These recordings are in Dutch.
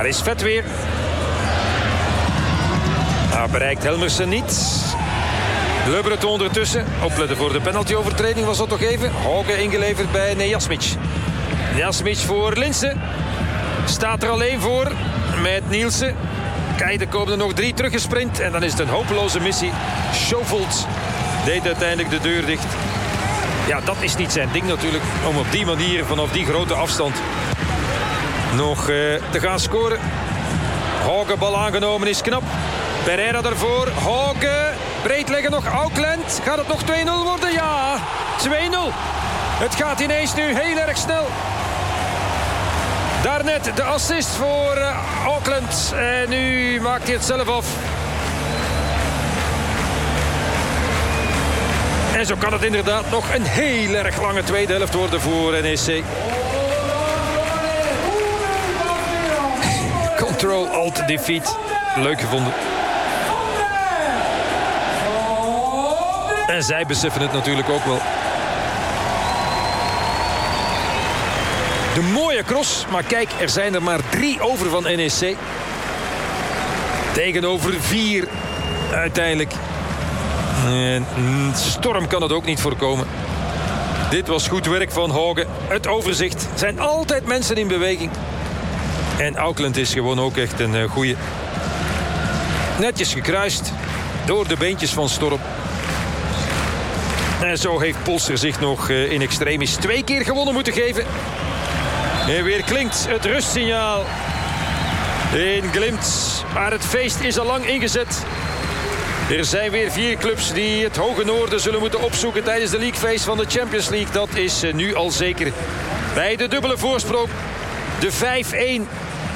Daar is Vet weer. Bereikt Helmersen niet. Le Breton ondertussen. Opletten voor de penaltyovertreding was dat toch even. Hauge ingeleverd bij Nejasmic. Nejasmic voor Linssen. Staat er alleen voor met Nielsen. Kijk, er komen er nog 3 teruggesprint. En dan is het een hopeloze missie. Schofield deed uiteindelijk de deur dicht. Ja, dat is niet zijn ding natuurlijk. Om op die manier, vanaf die grote afstand, nog te gaan scoren. Hauge, bal aangenomen, is knap. Pereira daarvoor. Hauge. Breed leggen nog. Auckland. Gaat het nog 2-0 worden? Ja. 2-0. Het gaat ineens nu heel erg snel. Daarnet de assist voor Auckland. En nu maakt hij het zelf af. En zo kan het inderdaad nog een heel erg lange tweede helft worden voor NEC. Control-Alt-Defeat. Leuk gevonden. En zij beseffen het natuurlijk ook wel. De mooie cross. Maar kijk, er zijn er maar 3 over van NEC. Tegenover 4 uiteindelijk. En storm kan het ook niet voorkomen. Dit was goed werk van Hauge. Het overzicht. Er zijn altijd mensen in beweging. En Auckland is gewoon ook echt een goeie. Netjes gekruist door de beentjes van Storm. En zo heeft Polster zich nog in extremis 2 keer gewonnen moeten geven. En weer klinkt het rustsignaal in Glimt. Maar het feest is al lang ingezet. Er zijn weer 4 clubs die het Hoge Noorden zullen moeten opzoeken tijdens de Leagueface van de Champions League. Dat is nu al zeker. Bij de dubbele voorsprong. De 5-1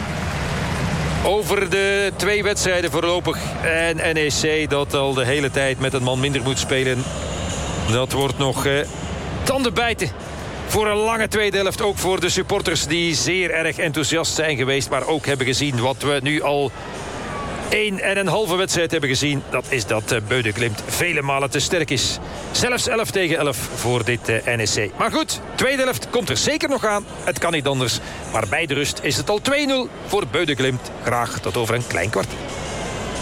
over de 2 wedstrijden voorlopig. En NEC dat al de hele tijd met een man minder moet spelen. Dat wordt nog tanden bijten voor een lange tweede helft. Ook voor de supporters die zeer erg enthousiast zijn geweest. Maar ook hebben gezien wat we nu al 1,5 wedstrijd hebben gezien. Dat is dat Beude Glimt vele malen te sterk is. Zelfs 11-11 voor dit NEC. Maar goed, tweede helft komt er zeker nog aan. Het kan niet anders. Maar bij de rust is het al 2-0 voor Beude Glimt. Graag tot over een klein kwart.